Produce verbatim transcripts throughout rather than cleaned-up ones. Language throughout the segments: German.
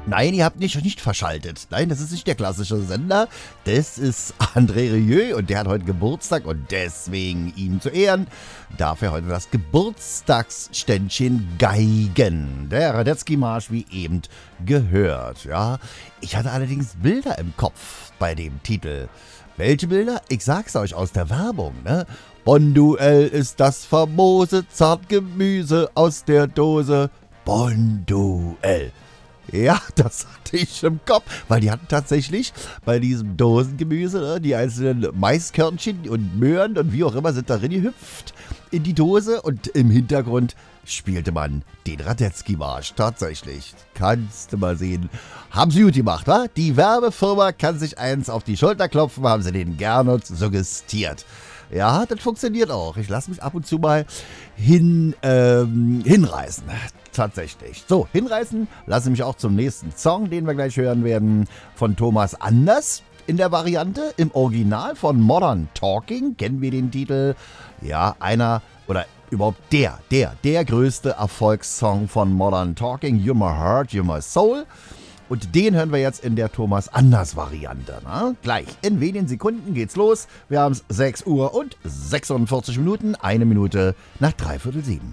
Nein, ihr habt nicht, nicht verschaltet. Nein, das ist nicht der klassische Sender. Das ist André Rieu und der hat heute Geburtstag und deswegen ihm zu Ehren darf er heute das Geburtstagsständchen geigen. Der Radetzky-Marsch, wie eben gehört. Ja, ich hatte allerdings Bilder im Kopf bei dem Titel. Welche Bilder? Ich sag's euch aus der Werbung, ne? Bonduell ist das famose Zartgemüse aus der Dose. Bonduell. Ja, das hatte ich im Kopf, weil die hatten tatsächlich bei diesem Dosengemüse, ne, die einzelnen Maiskörnchen und Möhren und wie auch immer sind darin gehüpft in die Dose und im Hintergrund spielte man den Radetzky-Marsch. Tatsächlich. Kannst du mal sehen. Haben sie gut gemacht, wa? Die Werbefirma kann sich eins auf die Schulter klopfen, haben sie den Gernot suggestiert. Ja, das funktioniert auch. Ich lasse mich ab und zu mal hin, ähm, hinreißen. Tatsächlich. So, hinreißen lasse mich auch zum nächsten Song, den wir gleich hören werden, von Thomas Anders in der Variante. Im Original von Modern Talking kennen wir den Titel. Ja, einer oder überhaupt der, der, der größte Erfolgssong von Modern Talking. You're my heart, you're my soul. Und den hören wir jetzt in der Thomas Anders Variante. Na? Gleich in wenigen Sekunden geht's los. Wir haben es sechs Uhr und sechsundvierzig Minuten, eine Minute nach dreiviertel sieben.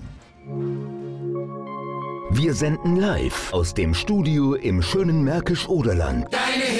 Wir senden live aus dem Studio im schönen Märkisch-Oderland.